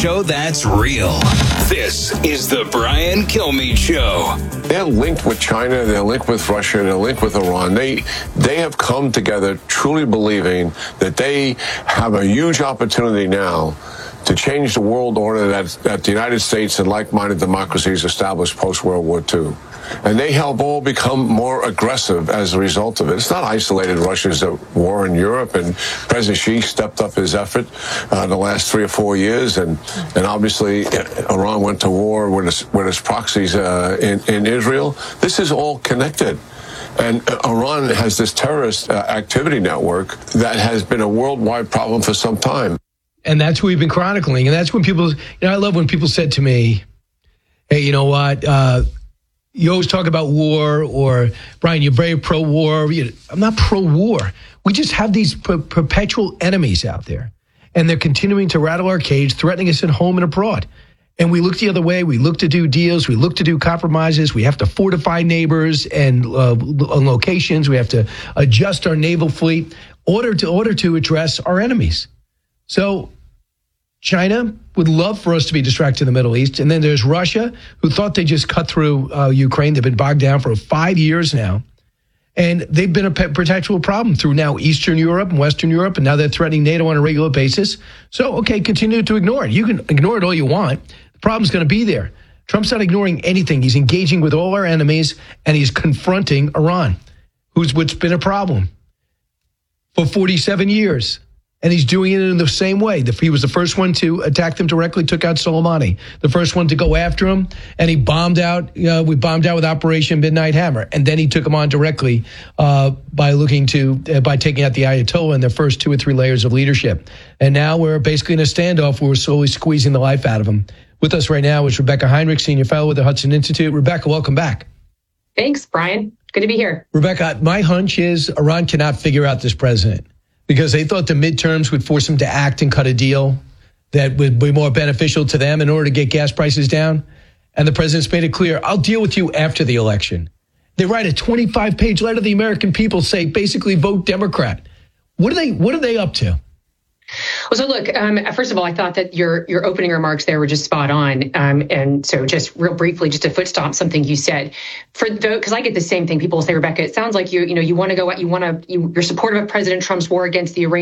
show that's real. This is the Brian Kilmeade Show. They're linked with China, they're linked with Russia, they're linked with Iran. They have come together truly believing that they have a huge opportunity now to change the world order that the United States and like-minded democracies established post-World War II. And they help all become more aggressive as a result of it. It's not isolated Russia's war in Europe, and President Xi stepped up his effort the last 3 or 4 years, and obviously Iran went to war with its proxies in Israel. This is all connected. And Iran has this terrorist activity network that has been a worldwide problem for some time. And that's what we've been chronicling. And that's when people, I love when people said to me, hey, you know what? You always talk about war, or Brian, you're very pro-war. I'm not pro-war. We just have these perpetual enemies out there, and they're continuing to rattle our cage, threatening us at home and abroad. And we look the other way. We look to do deals. We look to do compromises. We have to fortify neighbors and locations. We have to adjust our naval fleet in order to address our enemies. So China would love for us to be distracted in the Middle East. And then there's Russia, who thought they just cut through Ukraine. They've been bogged down for 5 years now. And they've been a perpetual problem through now Eastern Europe and Western Europe. And now they're threatening NATO on a regular basis. So, okay, continue to ignore it. You can ignore it all you want. The problem's going to be there. Trump's not ignoring anything. He's engaging with all our enemies, and he's confronting Iran, what's been a problem for 47 years. And he's doing it in the same way. He was the first one to attack them directly, took out Soleimani. The first one to go after him, and he bombed out. We bombed out with Operation Midnight Hammer, and then he took him on directly by taking out the Ayatollah in their first 2 or 3 layers of leadership. And now we're basically in a standoff where we're slowly squeezing the life out of him. With us right now is Rebecca Heinrich, Senior Fellow with the Hudson Institute. Rebecca, welcome back. Thanks, Brian. Good to be here. Rebecca, my hunch is Iran cannot figure out this president, because they thought the midterms would force them to act and cut a deal that would be more beneficial to them in order to get gas prices down. And the president's made it clear, I'll deal with you after the election. They write a 25-page letter to the American people, say basically vote Democrat. What are they up to? Well, so look, first of all, I thought that your opening remarks there were just spot on. And so just real briefly, just to foot stomp something you said, because I get the same thing. People say, Rebecca, it sounds like you want to go out, you're supportive of President Trump's war against the Iranians.